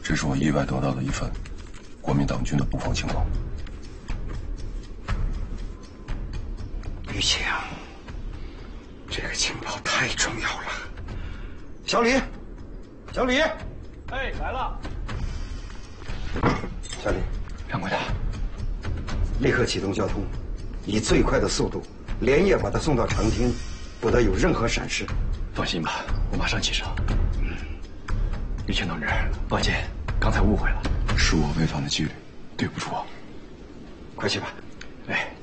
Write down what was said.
这是我意外得到的一份国民党军的布防情报。 于情，这个情报太重要了。小李，小李， 哎，来了。 小李， 掌柜的， 立刻启动交通，以最快的速度连夜把他送到长汀，不得有任何闪失。 放心吧，我马上启程。于清同志，抱歉，刚才误会了，是我违反了纪律，对不住。 快去吧。 哎。